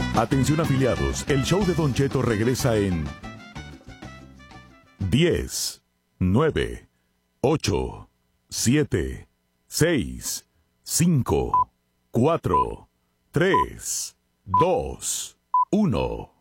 Atención afiliados, el show de Don Cheto regresa en 10, 9, 8, 7, 6, 5, 4, 3, 2, 1.